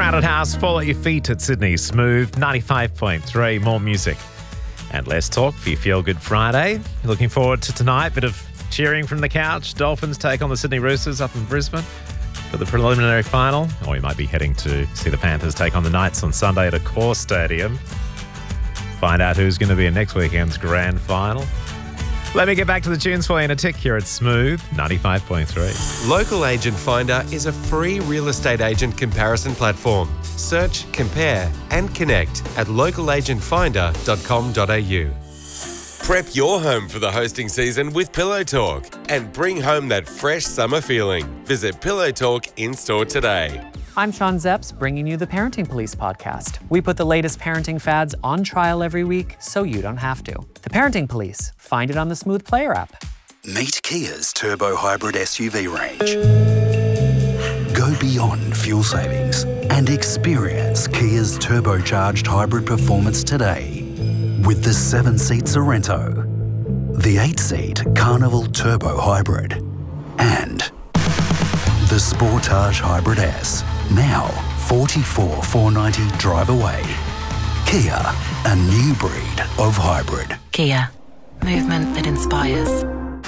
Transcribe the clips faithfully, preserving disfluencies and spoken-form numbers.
Crowded House, Fall at Your Feet at Sydney Smooth, ninety-five point three, more music. And less talk for your Feel Good Friday. Looking forward to tonight, bit of cheering from the couch. Dolphins take on the Sydney Roosters up in Brisbane for the preliminary final. Or you might be heading to see the Panthers take on the Knights on Sunday at Accor Stadium. Find out who's going to be in next weekend's grand final. Let me get back to the tunes for you in a tick here at Smooth, ninety-five point three. Local Agent Finder is a free real estate agent comparison platform. Search, compare and connect at local agent finder dot com dot a u. Prep your home for the hosting season with Pillow Talk and bring home that fresh summer feeling. Visit Pillow Talk in-store today. I'm Sean Zepps, bringing you the Parenting Police podcast. We put the latest parenting fads on trial every week so you don't have to. The Parenting Police. Find it on the Smooth Player app. Meet Kia's Turbo Hybrid S U V range. Go beyond fuel savings and experience Kia's turbocharged hybrid performance today with the seven-seat Sorrento, the eight-seat Carnival Turbo Hybrid, and the Sportage Hybrid S. Now forty-four thousand four hundred ninety drive away. Kia, a new breed of hybrid. Kia, movement that inspires.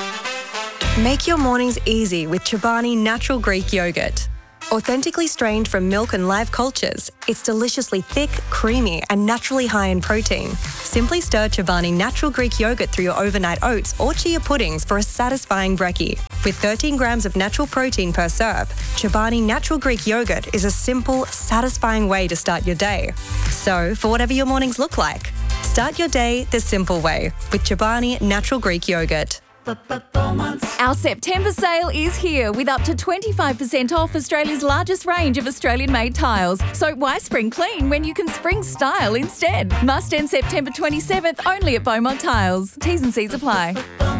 Make your mornings easy with Chobani Natural Greek Yogurt. Authentically strained from milk and live cultures, it's deliciously thick, creamy, and naturally high in protein. Simply stir Chobani Natural Greek Yogurt through your overnight oats or chia puddings for a satisfying brekkie. With thirteen grams of natural protein per serve, Chobani Natural Greek Yogurt is a simple, satisfying way to start your day. So, for whatever your mornings look like, start your day the simple way with Chobani Natural Greek Yogurt. Our September sale is here with up to twenty-five percent off Australia's largest range of Australian-made tiles. So why spring clean when you can spring style instead? Must end September twenty-seventh only at Beaumont Tiles. T's and C's apply.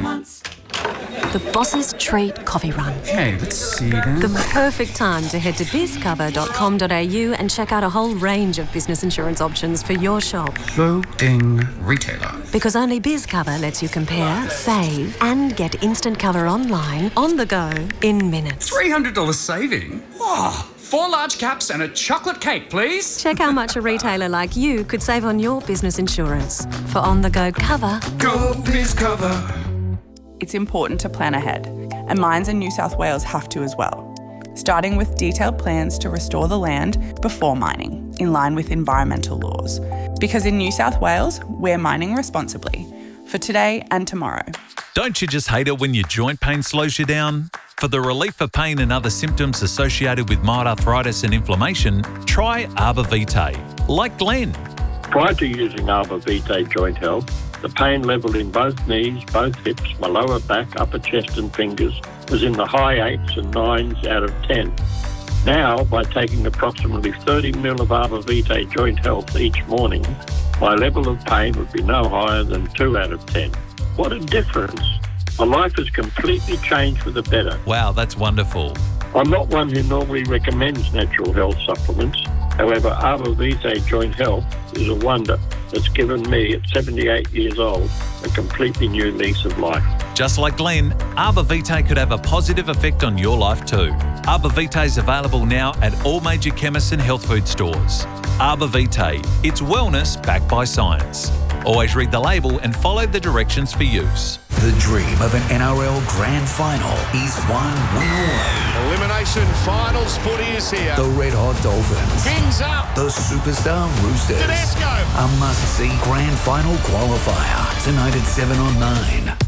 The Boss's Treat Coffee Run. Okay, let's see then. The perfect time to head to biz cover dot com dot a u and check out a whole range of business insurance options for your shop. Loading retailer. Because only BizCover lets you compare, save, and get instant cover online, on the go, in minutes. three hundred dollars saving? Oh, four large caps and a chocolate cake, please. Check how much a retailer like you could save on your business insurance. For on-the-go cover, go BizCover. It's important to plan ahead, and mines in New South Wales have to as well, starting with detailed plans to restore the land before mining, in line with environmental laws. Because in New South Wales, we're mining responsibly, for today and tomorrow. Don't you just hate it when your joint pain slows you down? For the relief of pain and other symptoms associated with mild arthritis and inflammation, try Arbor Vitae, like Glenn. Prior to using Arbor Vitae Joint Health, the pain level in both knees, both hips, my lower back, upper chest and fingers was in the high eights and nines out of ten. Now, by taking approximately thirty mil of Arbor Vitae Joint Health each morning, my level of pain would be no higher than two out of ten. What a difference. My life has completely changed for the better. Wow, that's wonderful. I'm not one who normally recommends natural health supplements. However, Arbor Vitae Joint Health is a wonder that's given me, at seventy-eight years old, a completely new lease of life. Just like Glenn, Arbor Vitae could have a positive effect on your life too. Arbor Vitae is available now at all major chemists and health food stores. Arbor Vitae, it's wellness backed by science. Always read the label and follow the directions for use. The dream of an N R L Grand Final is one win away. Elimination Finals footy is here. The Red Hot Dolphins. Kings up. The Superstar Roosters. Tedesco. A must-see Grand Final qualifier tonight at seven on nine.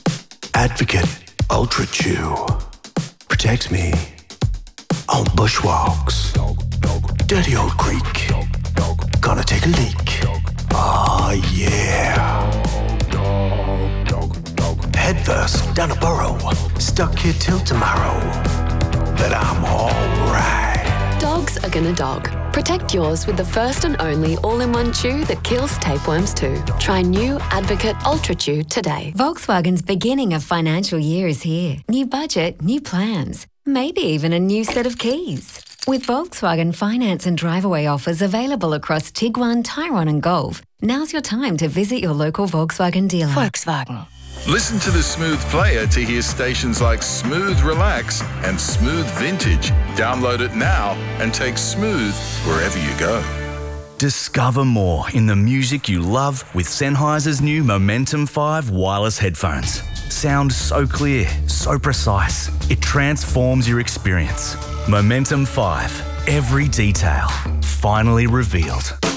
Advocate Ultra Chew. Protects me. Old bushwalks. Dirty old creek. Gonna take a leak. Oh yeah. Head first down a burrow. Stuck here till tomorrow. But I'm alright. Dogs are gonna dog. Protect yours with the first and only all-in-one chew that kills tapeworms too. Try new Advocate Ultra Chew today. Volkswagen's beginning of financial year is here. New budget, new plans. Maybe even a new set of keys. With Volkswagen finance and drive-away offers available across Tiguan, Tyrone and Golf, now's your time to visit your local Volkswagen dealer. Volkswagen. Listen to the Smooth player to hear stations like Smooth Relax and Smooth Vintage. Download it now and take Smooth wherever you go. Discover more in the music you love with Sennheiser's new Momentum five wireless headphones. Sound so clear, so precise. It transforms your experience. Momentum five. Every detail finally revealed.